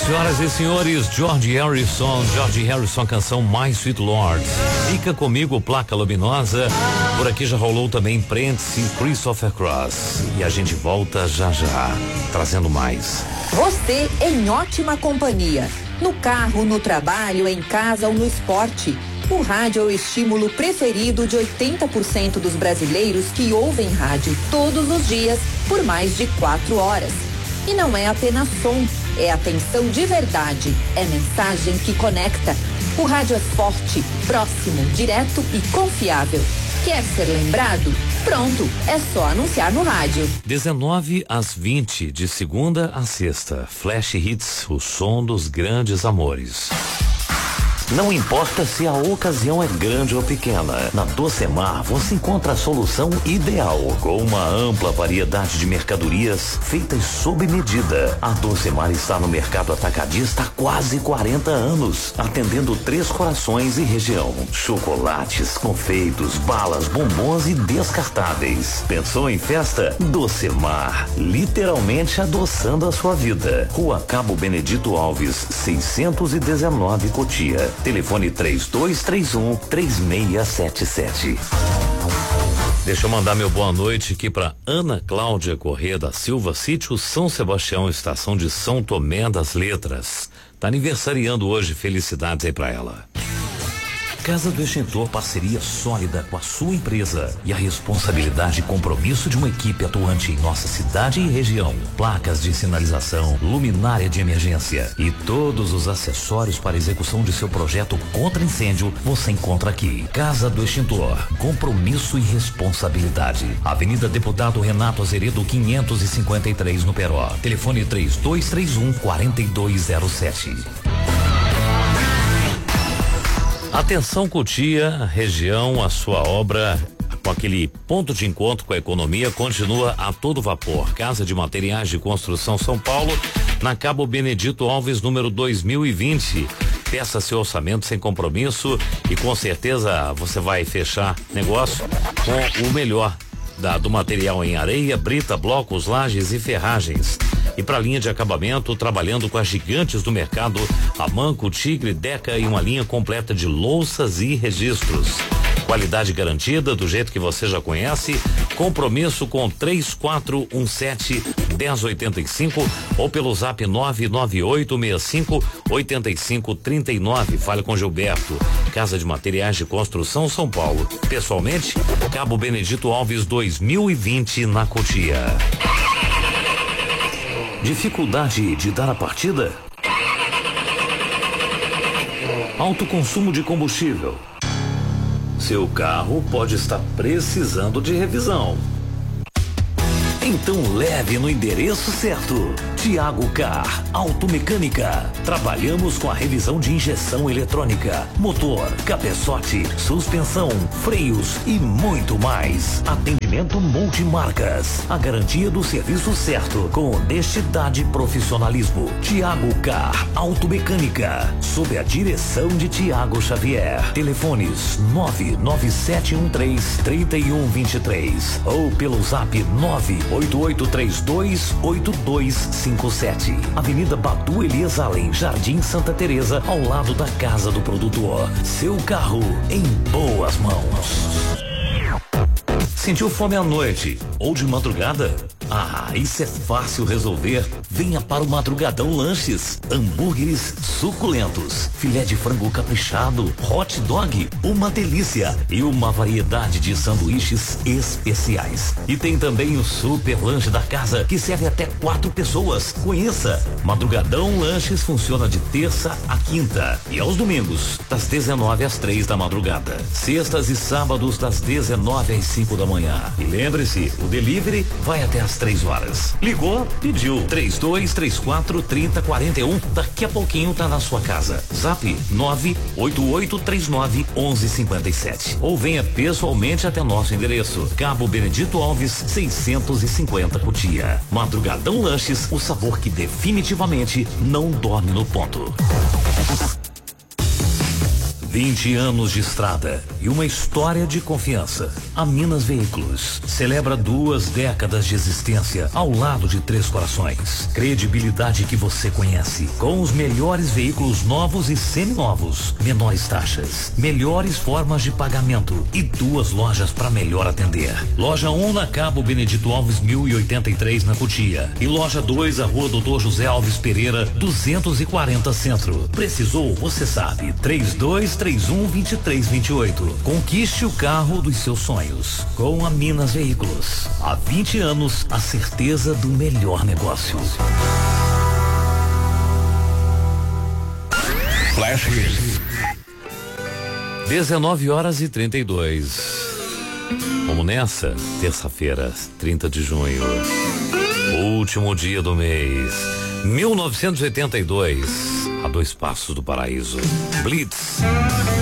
Senhoras e senhores, George Harrison, canção My Sweet Lord. Fica comigo, Placa Luminosa. Por aqui já rolou também Prentice e Christopher Cross. E a gente volta já, trazendo mais. Você em ótima companhia. No carro, no trabalho, em casa ou no esporte. O rádio é o estímulo preferido de 80% dos brasileiros que ouvem rádio todos os dias por mais de 4 horas. E não é apenas som, é atenção de verdade, é mensagem que conecta. O rádio é forte, próximo, direto e confiável. Quer ser lembrado? Pronto, é só anunciar no rádio. 19 às 20, de segunda a sexta. Flash Hits, o som dos grandes amores. Não importa se a ocasião é grande ou pequena, na Docemar você encontra a solução ideal, com uma ampla variedade de mercadorias feitas sob medida. A Docemar está no mercado atacadista há quase 40 anos, atendendo Três Corações e região. Chocolates, confeitos, balas, bombons e descartáveis. Pensou em festa? Docemar, literalmente adoçando a sua vida. Rua Cabo Benedito Alves, 619, Cotia. Telefone 3231-3677. Deixa eu mandar meu boa noite aqui para Ana Cláudia Corrêa da Silva, sítio São Sebastião, estação de São Tomé das Letras. Tá aniversariando hoje, felicidades aí para ela. Casa do Extintor, parceria sólida com a sua empresa e a responsabilidade e compromisso de uma equipe atuante em nossa cidade e região. Placas de sinalização, luminária de emergência e todos os acessórios para execução de seu projeto contra incêndio você encontra aqui. Casa do Extintor, compromisso e responsabilidade. Avenida Deputado Renato Azeredo 553 no Peró. Telefone 3231-4207. Atenção Cotia, região, a sua obra com aquele ponto de encontro com a economia continua a todo vapor. Casa de Materiais de Construção São Paulo, na Cabo Benedito Alves, número 2020. Peça seu orçamento sem compromisso e com certeza você vai fechar negócio com o melhor do material em areia, brita, blocos, lajes e ferragens. E para a linha de acabamento, trabalhando com as gigantes do mercado, Amanco, Tigre, Deca e uma linha completa de louças e registros. Qualidade garantida, do jeito que você já conhece. Compromisso com 3417-1085 ou pelo zap 99865-8539. Fale com Gilberto. Casa de Materiais de Construção São Paulo. Pessoalmente, Cabo Benedito Alves 2020 na Cotia. Dificuldade de dar a partida? Alto consumo de combustível. Seu carro pode estar precisando de revisão. Então leve no endereço certo. Tiago Car, Automecânica. Trabalhamos com a revisão de injeção eletrônica, motor, cabeçote, suspensão, freios e muito mais. Atendimento multimarcas. A garantia do serviço certo, com honestidade e profissionalismo. Tiago Car, Automecânica. Sob a direção de Tiago Xavier. Telefones 99713-3123 ou pelo zap 988328257. Avenida Badu Elias Allen, Jardim Santa Teresa, ao lado da Casa do Produtor. Seu carro em boas mãos. Sentiu fome à noite ou de madrugada? Ah, isso é fácil resolver. Venha para o Madrugadão Lanches. Hambúrgueres suculentos, filé de frango caprichado, hot dog, uma delícia e uma variedade de sanduíches especiais. E tem também o super lanche da casa que serve até 4 pessoas. Conheça. Madrugadão Lanches funciona de terça a quinta e aos domingos das 19 às 3 da madrugada. Sextas e sábados das 19 às 5 da manhã. E lembre-se, o delivery vai até às 3 horas. Ligou, pediu. 3234-3041. Daqui a pouquinho tá na sua casa. Zap 98839-1157. Ou venha pessoalmente até nosso endereço. Cabo Benedito Alves, 650 Cotia. Madrugadão Lanches, o sabor que definitivamente não dorme no ponto. 20 anos de estrada e uma história de confiança. A Minas Veículos celebra 2 décadas de existência ao lado de Três Corações. Credibilidade que você conhece, com os melhores veículos novos e seminovos, menores taxas, melhores formas de pagamento e 2 lojas para melhor atender. Loja 1 na Cabo Benedito Alves 1083 na Cotia e loja 2 a Rua Doutor José Alves Pereira 240 Centro. Precisou? Você sabe. 3231-2328. Conquiste o carro dos seus sonhos com a Minas Veículos. Há 20 anos, a certeza do melhor negócio. Flash Hits. 19h32. Vamos nessa? Terça-feira, 30 de junho. Último dia do mês. 1982. A 2 passos do paraíso. Blitz.